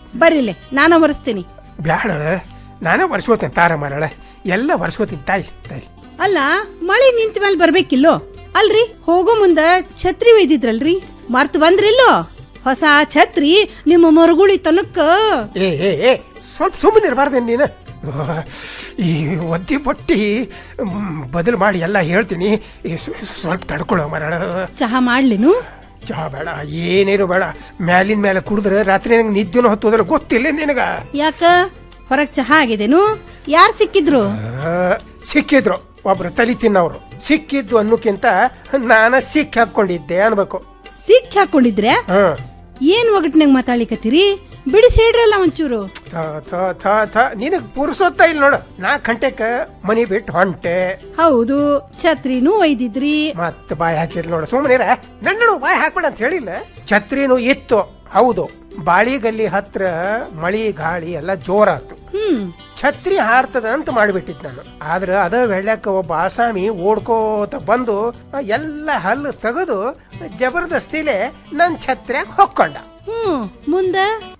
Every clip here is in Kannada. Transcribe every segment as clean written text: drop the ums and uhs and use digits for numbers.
ಬರೀಲೆ ನಾನು ಒರೆಸ್ತೀನಿ. ಬ್ಯಾಡ, ನಾನೇ ವರ್ಷಕೋತೇನೆ. ತಾರ ಮಾರಾಳೆ ಎಲ್ಲ ವರ್ಷಕೋತೀನಿ. ತಾಯಿ ಅಲ್ಲ, ಮಳೆ ನಿಂತ ಮೇಲೆ ಬರ್ಬೇಕಿಲ್ಲೋ? ಅಲ್ರಿ, ಹೋಗೋ ಮುಂದ ಛತ್ರಿ ಒಯ್ದಿದ್ರಲ್ರಿ, ಮರ್ತ್ ಬಂದ್ರಿಲ್ಲೋ? ಹೊಸ ಛತ್ರಿ ನಿಮ್ಮ ಮರುಗುಳಿ ತನಕ. ಏ ಸ್ವಲ್ಪ ಸುಮ್ಮನೆ ಇರಬಾರ್ದೇನು ನೀನು? ಈ ಒದ್ದಿ ಬಟ್ಟಿ ಬದಲು ಮಾಡಿ ಎಲ್ಲ ಹೇಳ್ತೀನಿ. ಸ್ವಲ್ಪ ತಡ್ಕೊಳ್ಳೋ ಮಾರಾಳ. ಚಹಾ ಮಾಡ್ಲೇನು? ಚಹಾ ಬೇಡ, ಏನೇನು ಬೇಡ. ಮ್ಯಾಲಿನ ಮೇಲೆ ಕುಡಿದ್ರೆ ರಾತ್ರಿ ನಂಗೆ ನಿದ್ದೆನೂ ಹತ್ತೋದಿಲ್ಲ, ಗೊತ್ತಿಲ್ಲ ನಿನಗ? ಯಾಕ, ಹೊರಗ್ ಚಹಾ ಆಗಿದೇನು? ಯಾರು ಸಿಕ್ಕಿದ್ರು? ಸಿಕ್ಕಿದ್ರು, ಒಬ್ರು ತಲಿ ತಿನ್ನವ್ರು. ಸಿಕ್ಕಿದ್ದು ಅನ್ನೋಕ್ಕಿಂತ ನಾನ ಸಿಕ್ಕಿ ಹಾಕೊಂಡಿದ್ದೆ ಅನ್ಬೇಕು. ಸಿಕ್ಕಿ ಹಾಕೊಂಡಿದ್ರೆ ಏನ್ ಒಗಟ್ನಾಗ ಮಾತಾಡ್ಲಿಕತ್ತೀರಿ? ಬಿಡಿಸಿ ಹೇಳ್ರಲ್ಲ ಒಂಚೂರು. ನಿನಗ್ ಪುರ್ಸೊತ್ತ ಇಲ್ಲ ನೋಡು. 4 ಗಂಟೆಕ ಮನಿ ಬಿಟ್ಟು ಹೊಂಟೆ. ಹೌದು, ಛತ್ರಿನೂ ಒಯ್ದಿದ್ರಿ. ಮತ್ತ ಬಾಯಿ ಹಾಕಿರ್ ನೋಡು. ಸುಮ್ಮನಿರ, ನನ್ನಡು ಬಾಯಿ ಹಾಕ್ಬೇಡ ಅಂತ ಹೇಳಿಲ್ಲ. ಛತ್ರಿನೂ ಇತ್ತು, ಹೌದು. ಬಾಳಿಗಲ್ಲಿ ಹತ್ರ ಮಳಿ ಗಾಳಿ ಎಲ್ಲ ಜೋರಾತು. ಛತ್ರಿ ಹಾರ್ತದ ಅಂತ ಮಾಡಿಬಿಟ್ಟಿದ್ ನಾನು. ಆದ್ರ ಅದ ವೆಳ್ಯಾಕ ಒಬ್ಬ ಆಸಾಮಿ ಓಡ್ಕೋತ ಬಂದು ಎಲ್ಲ ಹಲ್ಲು ತೆಗೆದು ಜಬರ್ದಸ್ತಿಲೆ ನನ್ ಛತ್ರ್ಯಾಗ ಹೊಕ್ಕೊಂಡ. ಮುಂದ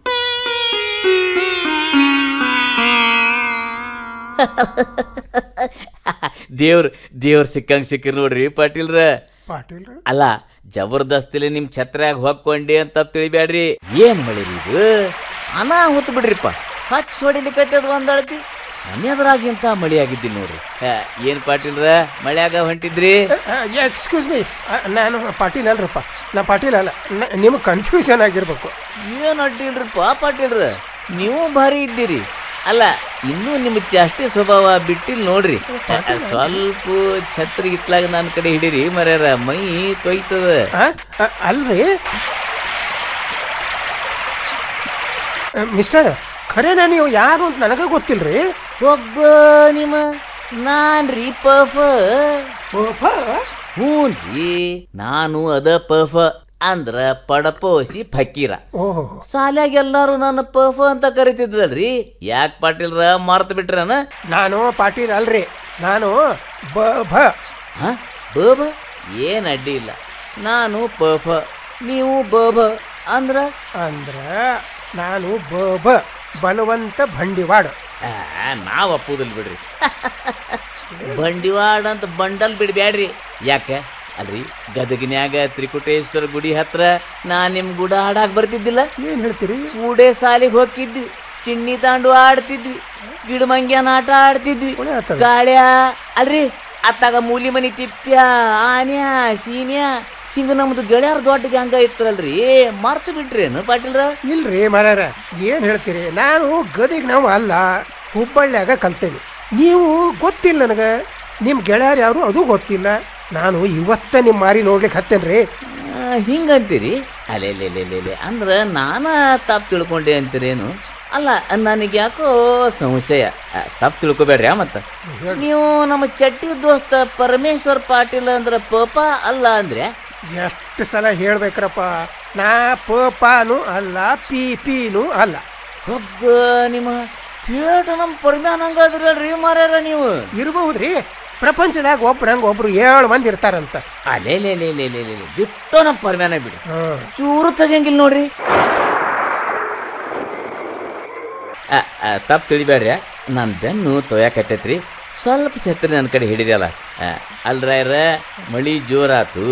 ದೇವ್ರ ಸಿಕ್ಕಿರ್ ನೋಡ್ರಿ ಪಾಟೀಲ್ರ. ಅಲ್ಲ, ಜಬರ್ದಸ್ತಿಲಿ ನಿಮ್ ಛತ್ರ್ಯಾಗ ಹೊಕ್ಕೊಂಡಿ ಅಂತ ತಿಳಿಬ್ಯಾಡ್ರಿ. ಏನ್ ಮಳಿರಿ ಇದು? ಅನಾಹುತ ಬಿಡ್ರಿಪ್ಪ. ಹಚ್ಚ ಹೊಡಿಲಿಕ್ಕತ್ತದ ಒಂದಳತಿ, ಸಮಯದ್ರಾಗಿಂತ ಮಳಿ ಆಗಿದ್ದಿಲ್ಲ ನೋಡ್ರಿ. ಏನ್ ಪಾಟೀಲ್ರ, ಮಳ್ಯಾಗ ಹೊಂಟಿದ್ರಿ? ಎಕ್ಸ್ಕ್ಯೂಸ್ ಮೀ, ನಾನು ಪಾಟೀಲ್ ಅಲ್ರಪ್ಪ. ನಾ ಪಾಟೀಲ್ ಅಲ್ಲ, ನಿಮ್ಗೆ ಕನ್ಫ್ಯೂಷನ್ ಆಗಿರ್ಬೇಕು. ಏನ್ ಅಡ್ಡಿಲ್ರಿಪ್ಪ ಪಾಟೀಲ್ರ, ನೀವು ಭಾರಿ ಇದ್ದೀರಿ. ಅಲ್ಲ, ಇನ್ನೂ ನಿಮ್ಮ ಚಾಷ್ಟಿ ಸ್ವಭಾವ ಬಿಟ್ಟಿಲ್ ನೋಡ್ರಿ. ಸ್ವಲ್ಪ ಛತ್ರಿ ಇತ್ಲಾಗ ನನ್ನ ಕಡೆ ಹಿಡೀರಿ ಮರ್ಯಾರ, ಮೈ ತೊಯ್ತದ. ಅಲ್ರಿ ಮಿಸ್ಟರ್, ಖರೇನಾ ನೀವು ಯಾರು ಅಂತ ನನಗ ಗೊತ್ತಿಲ್ರಿ. ಒಬ್ಬ ನಿಮ್ಮ ನಾನ್ರಿ ಪಫ. ಹ್ಞೂನ್ರಿ, ನಾನು ಅದ ಪಫ ಅಂದ್ರ ಪಡಪೋಸಿ ಫಕೀರ. ಸಾಲ್ಯಾಗ ಎಲ್ಲಾರು ನನ್ನ ಪಫ ಅಂತ ಕರಿತಿದ್ರಲ್ರಿ. ಯಾಕೆ ಪಾಟೀಲ್ರ ಮರ್ತ ಬಿಟ್ರನ? ನಾನು ಪಾಟೀಲ್ ಅಲ್ರಿ, ನಾನು ಬ. ಏನ್ ಅಡ್ಡಿ ಇಲ್ಲ. ನಾನು ಪಫ, ನೀವು ಬ ಅಂದ್ರ ನಾನು ಬ ಬಲವಂತ ಬಂಡಿವಾಡ. ನಾವ್ ಅಪ್ಪುದಿಲ್ ಬಿಡ್ರಿ. ಬಂಡಿವಾಡ ಅಂತ ಬಂಡಲ್ ಬಿಡ್ಬ್ಯಾಡ್ರಿ. ಯಾಕೆ ಅಲ್ರಿ, ಗದಗಿನ್ಯಾಗ ತ್ರಿಕುಟೇಶ್ವರ ಗುಡಿ ಹತ್ರ ನಿಮ್ ಗುಡ ಆಡಾಕ್ ಬರ್ತಿದ್ದಿಲ್ಲ? ಏನ್ ಹೇಳ್ತೀರಿ? ಕೂಡೆ ಸಾಲಿಗೆ ಹೋಗಿದ್ವಿ, ಚಿನ್ನಿ ತಾಂಡು ಆಡ್ತಿದ್ವಿ, ಗಿಡಮಂಗ್ಯಾನ ಆಟ ಆಡ್ತಿದ್ವಿ. ಗಾಳ್ಯಾ ಅಲ್ರಿ, ಅತ್ತಾಗ ಮೂಲಿ ಮನಿ ತಿಪ್ಪ್ಯ, ಆನ್ಯಾ ಸೀನ್ಯಾ, ಹಿಂಗ ನಮ್ದು ಗೆಳೆಯರ ದೊಡ್ಡ ಗ್ಯಾಂಗ ಇತ್ತಲ್ರಿ. ಮರ್ತು ಬಿಟ್ರೇನು ಪಾಟೀಲ್ರ? ಇಲ್ರಿ ಮರ್ಯಾರ, ಏನ್ ಹೇಳ್ತೀರಿ? ನಾನು ಗದಿಗ್ ನಾವು ಅಲ್ಲ, ಹುಬ್ಬಳ್ಳಿಯಾಗ ಕಲ್ತೇನೆ. ನೀವು ಗೊತ್ತಿಲ್ಲ ನನಗ, ನಿಮ್ ಗೆಳೆಯರು ಯಾರು ಅದು ಗೊತ್ತಿಲ್ಲ. ನಾನು ಇವತ್ತ ನಿಮ್ ಮಾರಿ ನೋಡ್ಲಿಕ್ಕೆ ಹತ್ತೇನ್ರಿ. ಹಿಂಗಂತೀರಿ? ಅಲ್ಲೇ ಅಂದ್ರ ನಾನ ತಪ್ಪು ತಿಳ್ಕೊಂಡೆ ಅಂತೀರೇನು? ಅಲ್ಲ, ನನಗೆ ಯಾಕೋ ಸಂಶಯ. ತಪ್ಪು ತಿಳ್ಕೊಬೇಡ್ರಿ. ಮತ್ತ ನೀವು ನಮ್ಮ ಚಟ್ಟಿ ದೋಸ್ತ ಪರಮೇಶ್ವರ್ ಪಾಟೀಲ್ ಅಂದ್ರ ಪಪ ಅಲ್ಲ ಅಂದ್ರೆ? ಎಷ್ಟು ಸಲ ಹೇಳ್ಬೇಕ್ರಪ್ಪ, ನಾ ಪಪಾನು ಅಲ್ಲ, ಪಿನೂ ಅಲ್ಲ. ಹೊಗ್ಗ ನಿಮ್ಮ ಥೇಟ ನಮ್ಮ ಪರಮ್ಯಾನ್ ಹಂಗಾದ್ರಲ್ರಿ ಮಾರ್ಯಾರ ನೀವು? ಇರ್ಬಹುದ್ರಿ, ಪ್ರಪಂಚದಾಗ ಒಬ್ರು 7 ಮಂದಿ ಇರ್ತಾರಂತ. ಅಲೇ ಬಿಟ್ಟು ನಮ್ಮ ಪರಮ್ಯಾನ ಬಿಡಿ, ಚೂರು ತೆಗಿಯಂಗಿಲ್ಲ ನೋಡ್ರಿ. ತಪ್ಪು ತಿಳಿಬೇಡ್ರಿ, ನನ್ನ ಬೆನ್ನು ತೊಯಾಕತ್ತೈತ್ರಿ. ಸ್ವಲ್ಪ ಛತ್ರಿ ನನ್ನ ಕಡೆ ಹಿಡಿರಲ್ಲ. ಅಲ್ರಾಯ್ರ, ಮಳಿ ಜೋರಾತು.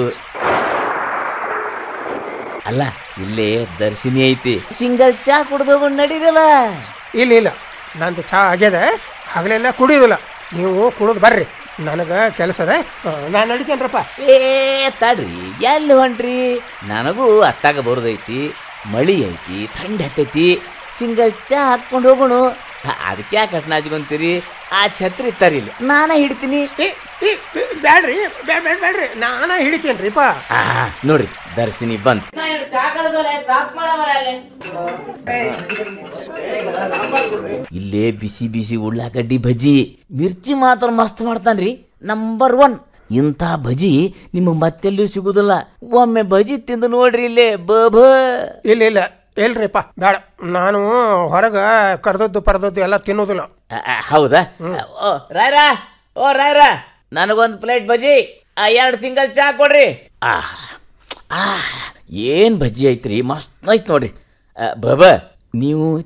ಅಲ್ಲ, ಇಲ್ಲೇ ದರ್ಶಿನಿ ಐತಿ, ಸಿಂಗಲ್ ಚಾ ಕುಡ್ದೋಗ್ ನಡೀರಲ್ಲ. ಇಲ್ಲ, ನಂದು ಚಾ ಆಗ್ಯದ, ಹಗಲೆಲ್ಲ ಕುಡಿಯೋದಿಲ್ಲ. ನೀವು ಕುಡಿದು ಬರ್ರಿ, ನನಗ ಕೆಲಸದ, ನಾನು ನಡಿತೇನ್ರಪ್ಪ. ತಡ್ರಿ, ಎಲ್ಲಿ ಹೊಂಟ್ರಿ? ನನಗೂ ಅತ್ತಾಗ ಬರೋದೈತಿ, ಮಳಿ ಐತಿ, ಥಂಡಿ ಹತ್ತೈತಿ. ಸಿಂಗಲ್ ಚಾ ಹಾಕ್ಕೊಂಡು ಹೋಗೋಣ. ಅದಕ್ಕೆ ಯಾಕೆ ಅಷ್ಟು ನಾಚ್ಕೊಂತೀರಿ? ಆ ಛತ್ರಿ ತರಿಲಿ, ನಾನ ಹಿಡಿತೀನಿ. ಬ್ಯಾಡ್ರಿ, ಬ್ಯಾಡ್ರಿ, ನಾನ ಹಿಡಿತೇನ್ರಿಪ್ಪ. ನೋಡ್ರಿ, ದರ್ಶಿನಿ ಬಂತ. ಇಲ್ಲೇ ಬಿಸಿ ಬಿಸಿ ಉಳ್ಳಾಗಡ್ಡಿ ಬಜ್ಜಿ, ಮಿರ್ಚಿ ಮಾತ್ರ ಮಸ್ತ್ ಮಾಡ್ತಾನ್ರಿ, ನಂಬರ್ 1. ಇಂಥ ಬಜಿ ನಿಮಗೆ ಮತ್ತೆಲ್ಲೂ ಸಿಗುದಿಲ್ಲ. ಒಮ್ಮೆ ಬಜಿ ತಿಂದು ನೋಡ್ರಿ ಇಲ್ಲೇ. ಇಲ್ಲ ಇಲ್ರಿಪ್ಪ, ಬೇಡ. ನಾನು ಹೊರಗ ಕರ್ದದ್ದು ಪರದದ್ದು ಎಲ್ಲ ತಿನ್ನೋದಿಲ್ಲ. ಹೌದಾ? ರಾಯ್ರ, ನನಗೊಂದು ಪ್ಲೇಟ್ ಬಜಿ, 2 ಸಿಂಗಲ್ ಚಾ ಕೊಡ್ರಿ. ಏನ್ ಬಜ್ಜಿ ಐತ್ರಿ, ಮಸ್ತ್ ಐತ್ ನೋಡ್ರಿ. ನೀವು